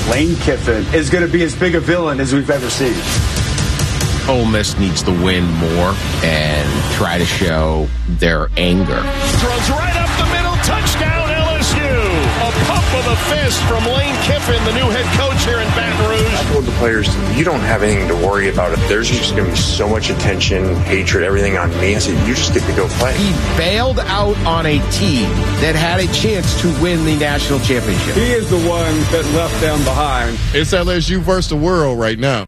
Lane Kiffin is going to be as big a villain as we've ever seen. Ole Miss needs to win more and try to show their anger. Throws right up the middle, touchdown LSU. A pump of the fist from Lane Kiffin, the new head coach here in Baton Rouge. I told the players, you don't have anything to worry about. It. There's just going to be so much attention, hatred, everything on me. I said, you just get to go play. He bailed out on a team that had a chance to win the national championship. He is the one that left them behind. It's LSU versus the world right now.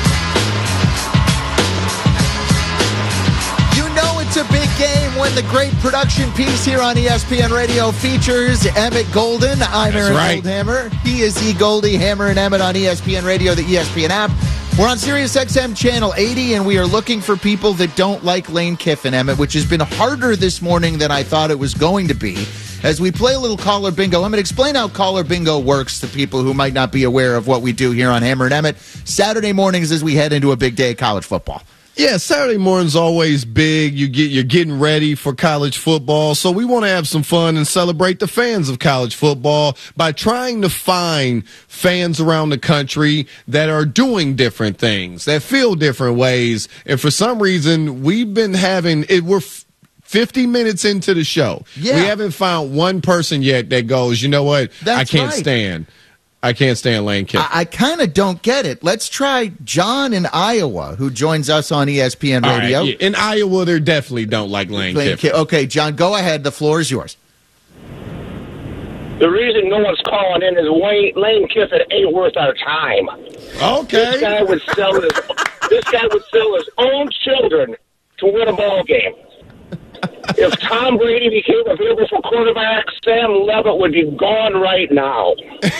It's a big game when the great production piece here on ESPN Radio features Emmett Golden. I'm Aaron Goldhammer. He is E. Goldie, Hammer and Emmett on ESPN Radio, the ESPN app. We're on Sirius XM Channel 80, and we are looking for people that don't like Lane Kiffin, Emmett, which has been harder this morning than I thought it was going to be. As we play a little Caller Bingo, Emmett, explain how Caller Bingo works to people who might not be aware of what we do here on Hammer and Emmett Saturday mornings as we head into a big day of college football. Yeah, Saturday morning's always big. You're getting ready for college football, so we want to have some fun and celebrate the fans of college football by trying to find fans around the country that are doing different things, that feel different ways. And for some reason, we've been having it. We're 50 minutes into the show. Yeah. We haven't found one person yet that goes, you know what? I can't stand Lane Kiffin. I kind of don't get it. Let's try John in Iowa, who joins us on ESPN Radio. Right, yeah. In Iowa, they definitely don't like Lane Kiffin. Okay, John, go ahead. The floor is yours. The reason no one's calling in is Lane Kiffin ain't worth our time. Okay. This guy would sell his own children to win a ball game. If Tom Brady became available for quarterback, Sam Levitt would be gone right now.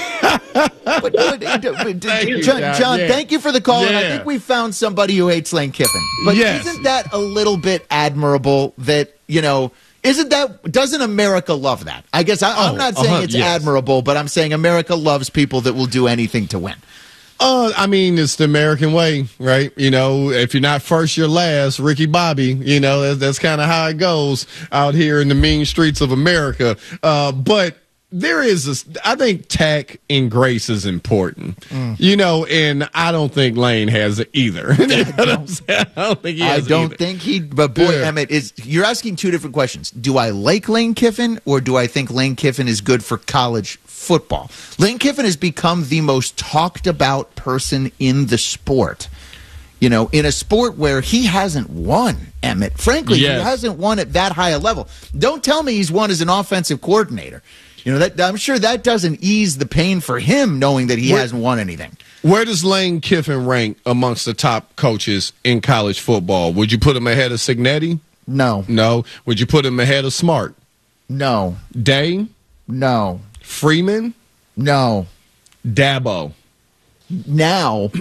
John, thank you for the call. Yeah. And I think we found somebody who hates Lane Kiffin. But isn't that a little bit admirable that, doesn't America love that? I guess I'm not saying it's admirable, but I'm saying America loves people that will do anything to win. It's the American way, right? If you're not first, you're last. Ricky Bobby, that's kind of how it goes out here in the mean streets of America. But there is I think tact and grace is important, and I don't think Lane has it either. I don't think he but boy, yeah. Emmett, you're asking two different questions. Do I like Lane Kiffin, or do I think Lane Kiffin is good for college football? Lane Kiffin has become the most talked about person in the sport. In a sport where he hasn't won, Emmett. Frankly, he hasn't won at that high a level. Don't tell me he's won as an offensive coordinator. I'm sure that doesn't ease the pain for him knowing that he hasn't won anything. Where does Lane Kiffin rank amongst the top coaches in college football? Would you put him ahead of Cignetti? No. No. Would you put him ahead of Smart? No. Day? No. Freeman? No. Dabo? Now.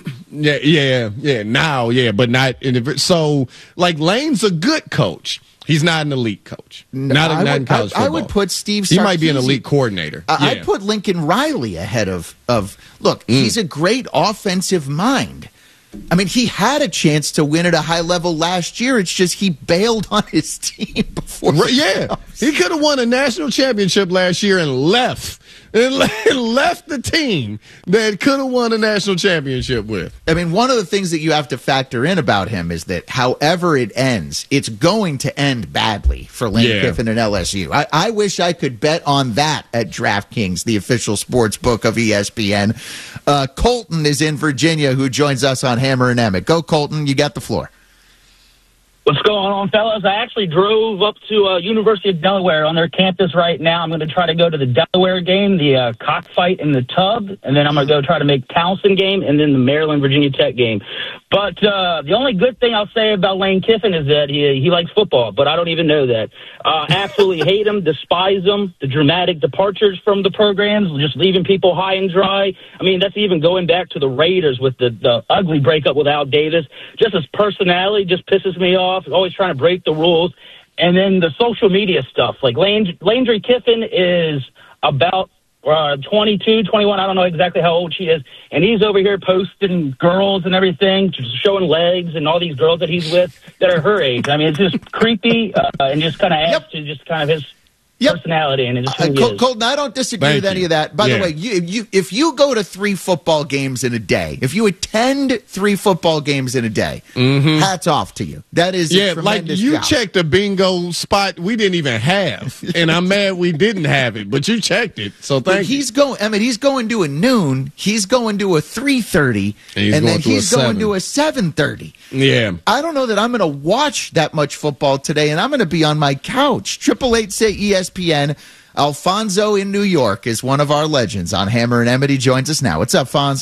Now, but not in the. So, Lane's a good coach. He's not an elite coach. Not in college football. I would put Steve Sarkisian. He might be an elite coordinator. I'd put Lincoln Riley ahead of look, he's a great offensive mind. He had a chance to win at a high level last year. It's just he bailed on his team before. He could have won a national championship last year and left. Left the team that could have won a national championship with. One of the things that you have to factor in about him is that however it ends, it's going to end badly for Lane Kiffin and LSU. I wish I could bet on that at DraftKings, the official sports book of ESPN. Colton is in Virginia, who joins us on Hammer and Emmett. Go, Colton. You got the floor. What's going on, fellas? I actually drove up to University of Delaware on their campus right now. I'm going to try to go to the Delaware game, the cockfight in the tub, and then I'm going to go try to make Towson game and then the Maryland-Virginia Tech game. But the only good thing I'll say about Lane Kiffin is that he likes football, but I don't even know that. Absolutely hate him, despise him, the dramatic departures from the programs, just leaving people high and dry. That's even going back to the Raiders with the ugly breakup with Al Davis. Just his personality just pisses me off, always trying to break the rules. And then the social media stuff. Landry Kiffin is about 22, 21, I don't know exactly how old she is, and he's over here posting girls and everything, just showing legs and all these girls that he's with that are her age. It's just creepy and just kind of adds to just kind of his personality and just who he is. Colton, I don't disagree with any of that. By the way, if you go to 3 football games in a day, if you attend 3 football games in a day, hats off to you. That is a tremendous job. Checked a bingo spot we didn't even have, and I'm mad we didn't have it, but you checked it, so thank you. He's going to a noon, he's going to a 3:30, and then he's going to a 7:30. Yeah. I don't know that I'm going to watch that much football today, and I'm going to be on my couch. 888-SAY-ESPN. Alfonso in New York is one of our legends on Hammer and Emmett. He joins us now. What's up, Fonz?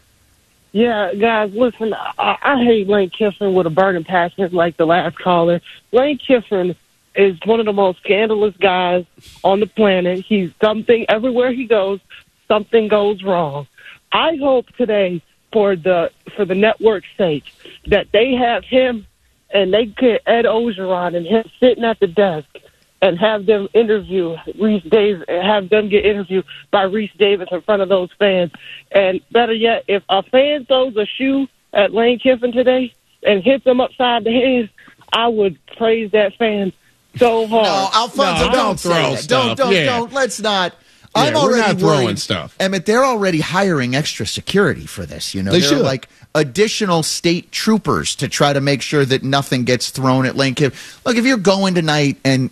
Yeah, guys, listen, I hate Lane Kiffin with a burning passion like the last caller. Lane Kiffin is one of the most scandalous guys on the planet. He's something, everywhere he goes, something goes wrong. I hope today, for the network's sake, that they have him and they get Ed Ogeron and him sitting at the desk and have them interview Reese Davis, have them get interviewed by Reese Davis in front of those fans. And better yet, if a fan throws a shoe at Lane Kiffin today and hits him upside the head, I would praise that fan so hard. No, Alfonso, don't throw stuff. Don't. Let's not. I'm already not throwing stuff. Emmett, they're already hiring extra security for this. They should. Like additional state troopers to try to make sure that nothing gets thrown at Lane Kiffin. Look, if you're going tonight and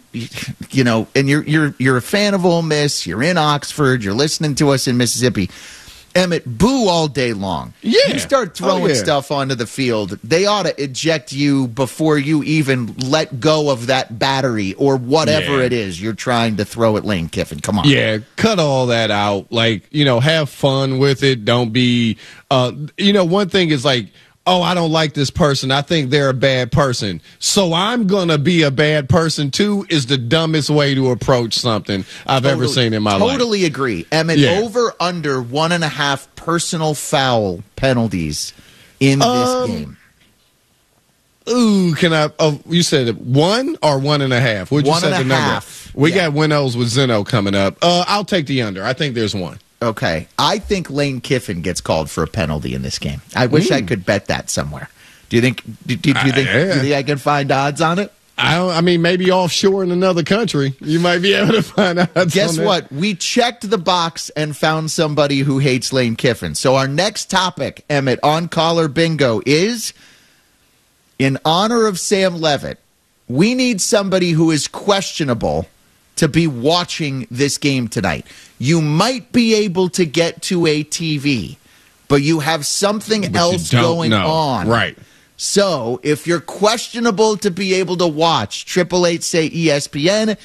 and you're a fan of Ole Miss, you're in Oxford, you're listening to us in Mississippi, Emmett, boo all day long. Yeah. You start throwing stuff onto the field, they ought to eject you before you even let go of that battery or whatever it is you're trying to throw at Lane Kiffin. Come on. Yeah, cut all that out. Like, have fun with it. Don't be, one thing is like, oh, I don't like this person. I think they're a bad person. So I'm going to be a bad person, too, is the dumbest way to approach something I've ever seen in my life. Totally agree. Emmett, over under 1.5 personal foul penalties in this game. Ooh, can I? Oh, you said 1 or 1.5? What'd you say the number? We got Winnows with Zeno coming up. I'll take the under. I think there's 1. Okay. I think Lane Kiffin gets called for a penalty in this game. I wish I could bet that somewhere. Do you think do you think I can find odds on it? I mean, maybe offshore in another country. You might be able to find odds. Guess what? We checked the box and found somebody who hates Lane Kiffin. So our next topic, Emmett, on Caller Bingo is, in honor of Sam Levitt, we need somebody who is questionable to be watching this game tonight. You might be able to get to a TV, but you have something else going on. Right. So if you're questionable to be able to watch, 888-SAY-ESPN,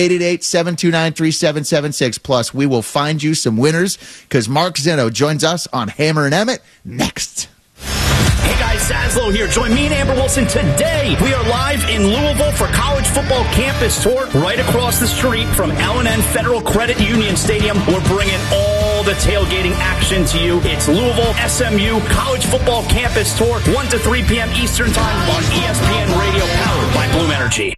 888-729-3776. Plus, we will find you some winners because Mark Zeno joins us on Hammer and Emmett next. Hey guys, Zaslow here. Join me and Amber Wilson today. We are live in Louisville for College Football Campus Tour right across the street from L&N Federal Credit Union Stadium. We're bringing all the tailgating action to you. It's Louisville SMU College Football Campus Tour, 1 to 3 p.m. Eastern Time on ESPN Radio, powered by Bloom Energy.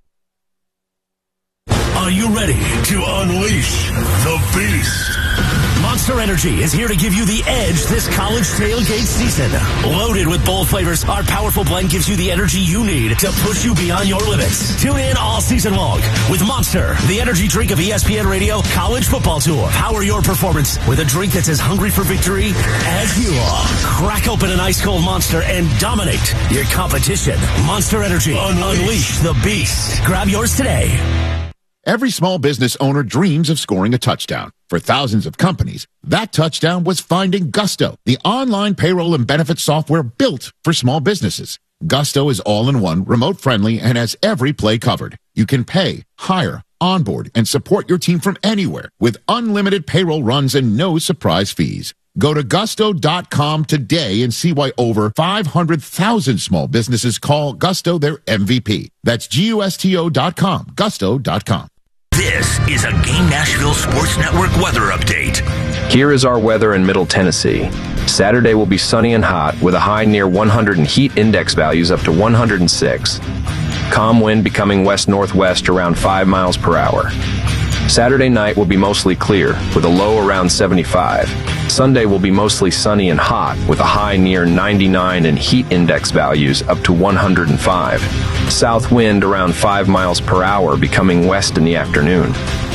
Are you ready to unleash the beast? Monster Energy is here to give you the edge this college tailgate season. Loaded with bold flavors, our powerful blend gives you the energy you need to push you beyond your limits. Tune in all season long with Monster, the energy drink of ESPN Radio College Football Tour. Power your performance with a drink that's as hungry for victory as you are. Crack open an ice-cold Monster and dominate your competition. Monster Energy. Unleash the beast. Grab yours today. Every small business owner dreams of scoring a touchdown. For thousands of companies, that touchdown was finding Gusto, the online payroll and benefits software built for small businesses. Gusto is all-in-one, remote-friendly, and has every play covered. You can pay, hire, onboard, and support your team from anywhere with unlimited payroll runs and no surprise fees. Go to gusto.com today and see why over 500,000 small businesses call Gusto their MVP. That's GUSTO.com, gusto.com. This is a Game Nashville Sports Network weather update. Here is our weather in Middle Tennessee. Saturday will be sunny and hot with a high near 100 and heat index values up to 106. Calm wind becoming west-northwest around 5 miles per hour. Saturday night will be mostly clear with a low around 75. Sunday will be mostly sunny and hot with a high near 99 and heat index values up to 105. South wind around 5 miles per hour becoming west in the afternoon.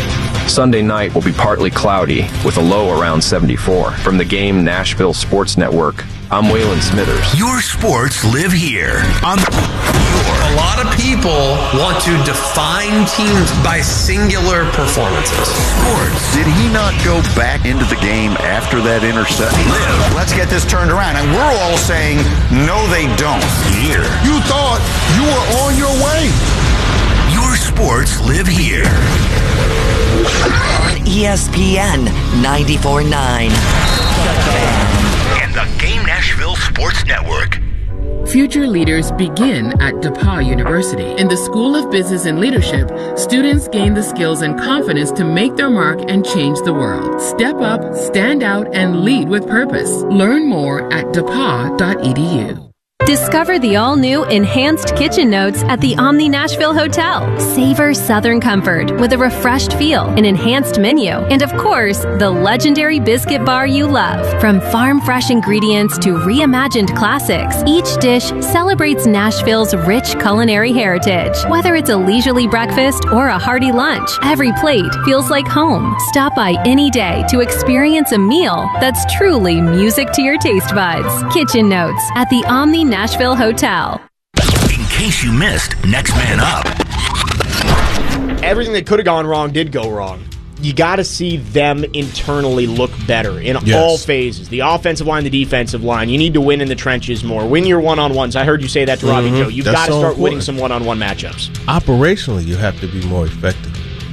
Sunday night will be partly cloudy with a low around 74. From the Game Nashville Sports Network, I'm Waylon Smithers. Your sports live here. A lot of people want to define teams by singular performances. Sports. Did he not go back into the game after that interception? Let's get this turned around. And we're all saying, no, they don't. Here. You thought you were on your way. Your sports live here. On ESPN 94.9. And the Game Nashville Sports Network. Future leaders begin at DePauw University. In the School of Business and Leadership, students gain the skills and confidence to make their mark and change the world. Step up, stand out, and lead with purpose. Learn more at depaw.edu. Discover the all-new Enhanced Kitchen Notes at the Omni Nashville Hotel. Savor Southern comfort with a refreshed feel, an enhanced menu, and of course, the legendary biscuit bar you love. From farm-fresh ingredients to reimagined classics, each dish celebrates Nashville's rich culinary heritage. Whether it's a leisurely breakfast or a hearty lunch, every plate feels like home. Stop by any day to experience a meal that's truly music to your taste buds. Kitchen Notes at the Omni Nashville Hotel. In case you missed, Next Man Up. Everything that could have gone wrong did go wrong. You got to see them internally look better in all phases. The offensive line, the defensive line. You need to win in the trenches more. Win your one-on-ones. I heard you say that to Robbie Joe. You've got to start winning some one-on-one matchups. Operationally, you have to be more effective.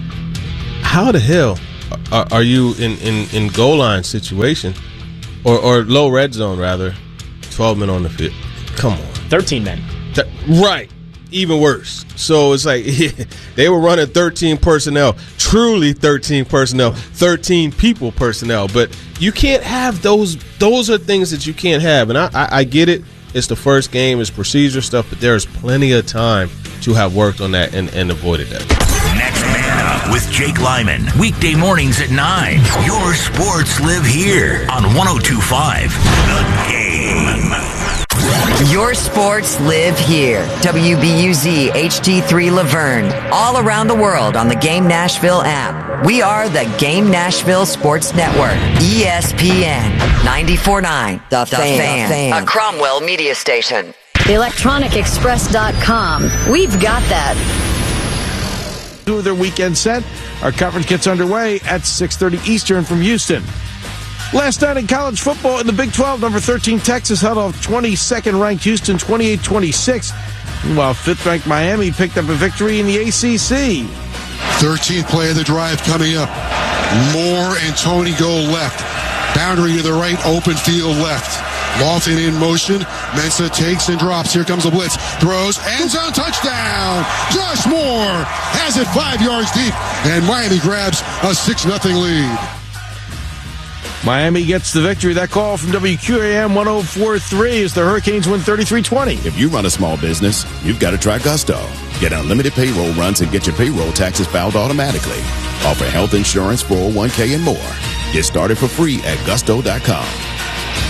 How the hell are you in goal line situation or low red zone, rather, 12 men on the field? Come on. 13 men. Right. Even worse. So it's like they were running 13 personnel, truly 13 personnel, 13 people personnel. But you can't have those. Those are things that you can't have. And I get it. It's the first game. It's procedure stuff. But there's plenty of time to have worked on that and avoided that. Next Man Up with Jake Lyman. Weekday mornings at 9. Your sports live here on 102.5 The Game. Your sports live here. WBUZ HD3 Laverne. All around the world on the Game Nashville app. We are the Game Nashville Sports Network. ESPN 94.9. The Fan. A Cromwell media station. ElectronicExpress.com. We've got that. Do their weekend set. Our coverage gets underway at 6:30 Eastern from Houston. Last night in college football in the Big 12, number 13 Texas held off 22nd-ranked Houston 28-26. Meanwhile, 5th-ranked Miami picked up a victory in the ACC. 13th play of the drive coming up. Moore and Tony go left. Boundary to the right, open field left. Lawton in motion. Mensah takes and drops. Here comes the blitz. Throws. End zone touchdown. Josh Moore has it 5 yards deep. And Miami grabs a 6-0 lead. Miami gets the victory. That call from WQAM 104.3 as the Hurricanes win 33-20. If you run a small business, you've got to try Gusto. Get unlimited payroll runs and get your payroll taxes filed automatically. Offer health insurance, 401k, and more. Get started for free at Gusto.com.